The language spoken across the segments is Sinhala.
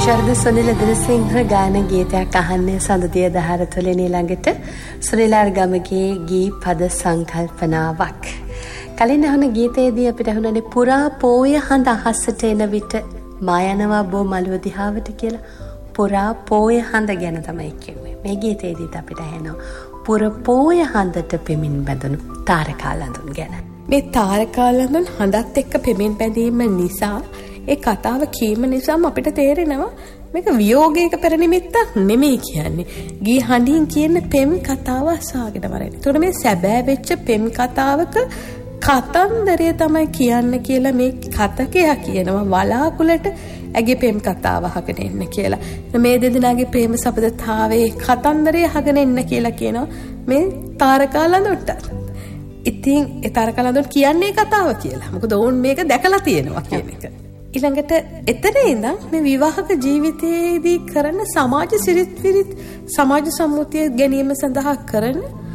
ශරද සුනිල දිනසිංහ ගාන ගීතයක් අහන්නේ සඳදිය දහර තුලින් ඊළඟට සුනිලාර් ගමගේ ගී පද සංකල්පනාවක්. කලින් අහන ගීතයේදී අපිට අහුණනේ පුරා පෝය හඳ අහසට එන විට මායනවා බෝ මළුව දිහාවට කියලා. පුරා පෝය හඳ ගැන තමයි කිව්වේ. මේ ගීතයේදීත් අපිට ඇහෙනවා පුර පෝය හඳට පෙමින් බැඳුණු තාරකා ලඳුන් ගැන. මේ තාරකා ලඳුන් හඳත් එක්ක පෙමින් බැඳීම නිසා ඒ කතාව කීම නිසාම අපිට තේරෙනවා මේක වියෝගයක පෙර නිමිත්තක් නෙමෙයි කියන්නේ. ගී හඬින් කියන පෙම් කතාව අසාගෙන වරෙන්. ඒතකොට මේ සැබෑ වෙච්ච පෙම් කතාවක කතන්දරය තමයි කියන්න කියලා මේ කතකයා කියනවා වලාකුළට ඇගේ පෙම් කතාව අහගෙන එන්න කියලා. මේ දෙදෙනාගේ ප්‍රේම සබඳතාවයේ කතන්දරය අහගෙන එන්න කියලා කියනවා මේ තාරකා ලඳුන්ට. ඉතින් ඒ තාරකා ලඳුන් කියන්නේ කතාව කියලා. මොකද ඔවුන් මේක දැකලා තියෙනවා කියන එක. ඊළඟට එතන ඉඳන් මේ විවාහක ජීවිතයේදී කරන සමාජ සිරිත් විරිත් සමාජ සම්මුතිය ගැනීම සඳහා කරන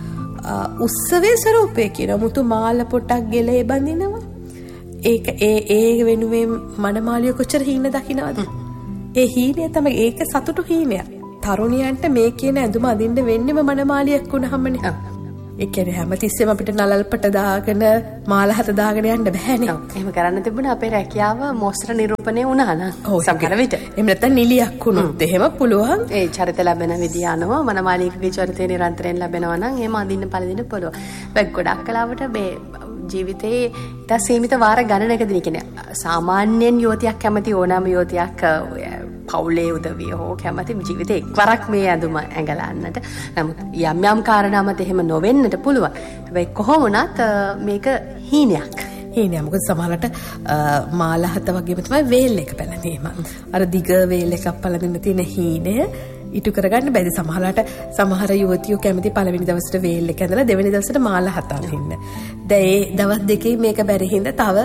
උත්සවයේ ස්වරූපය කියන මුතු මාල පොටක් ගෙලේ බඳිනවා. ඒක ඒ වෙනුවෙන් මනමාලිය කොච්චර හීන දකින්නවද? ඒ හීනය තමයි ඒක සතුටු හීනයක්. තරුණියන්ට මේ කියන ඇඳුම අඳින්න වෙන්නේම මනමාලියක් වුණාමනේ. ඒ කියන්නේ හැමතිස්සෙම අපිට නලල්පට දාගෙන මාලහත දාගෙන යන්න බෑනේ. ඔව්. එහෙම කරන්න තිබුණා අපේ රැකියාව මොස්තර නිරූපණය වුණා නම්. සමහර විට. එහෙම නැත්නම් නිලියක් වුණොත් එහෙම පුළුවන්. ඒ චරිත ලැබෙන විදිය අනුව මනමාලිකගේ චරිතේ නිරන්තරයෙන් ලැබෙනවා නම් එහෙම අඳින්න පළදින්න පුළුවන්. ඒක ගොඩක් කලාවට මේ ජීවිතේ ඉතා සීමිත වාර ගණනකදී කියන්නේ සාමාන්‍යයෙන් යුවතියක් කැමති ඕනෑම යුවතියක් පවුලේ උදවිය හෝ කැමති ජීවිතේ එක්වරක් මේ ඇඳුම ඇඟලන්නට. නමුත් යම් යම් කාරණාමත් එහෙම නොවෙන්නට පුළුවන්. හැබැයි කොහොම වුණත් මේක හීනයක්. හීනයක්. මොකද සමහරකට මාලහත වගේම තමයි වේල් එක පැලඳීම. අර දිග වේල් එකක් පැලඳින්න තියෙන හීනය ඉටු කරගන්න බැරි. සමහර යුවතියෝ කැමති පළවෙනි දවසට වේල් එක ඇඳලා දෙවෙනි දවසට මාලහත අඳින්න. දැන් ඒ දවස් දෙකේ මේක බැරි හින්දා තව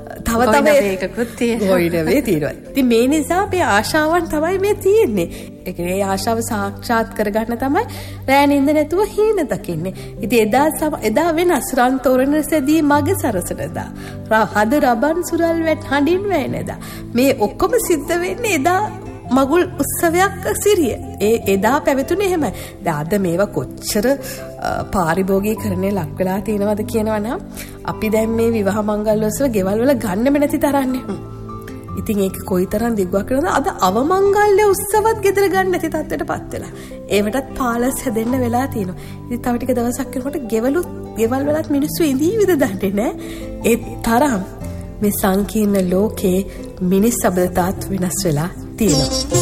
ඒකකුත් තියෙනවා. ඉතින් මේ නිසා අපේ ආශාවන් තමයි මේ තියෙන්නේ. ඒ කියන්නේ ආශාව සාක්ෂාත් කරගන්න තමයි රෑ නින්ද නැතුව හීන දකින්නේ. ඉතින් එදා වෙනස් රන් තොරණ සැදී මග සරසනදා. හද රබන් සුරල් වැට් හඬින් වැයෙනදා. මේ ඔක්කොම සිද්ධ වෙන්නේ එදා මගුල් උත්සවයක් සිරිය. එදා පැවතුනේ එහෙමයි. දැන් අද මේවා කොච්චර පාරිභෝගීකරණය ලක් වෙලා තියෙනවද කියනවනම් අපි දැන් මේ විවාහ මංගල උත්සව ගෙවල් වල ගන්නෙම නැති තරන්නේ. ඉතින් ඒක කොයිතරම් දිග්ගක් කරනවද? අද අවමංගල්‍ය උත්සවත් ගෙදර ගන්න නැති තත්ත්වයටපත් වෙලා. ඒවටත් පාලස් හැදෙන්න වෙලා තියෙනවා. ඉතින් තව ටික දවසක් යනකොට ගෙවල් වලත් මිනිස්සු ඉඳීවිද දන්නේ නැහැ. ඒ තරම් මේ සංකීර්ණ ලෝකේ මිනිස් සබඳතාත් වෙනස් වෙලා තියෙනවා.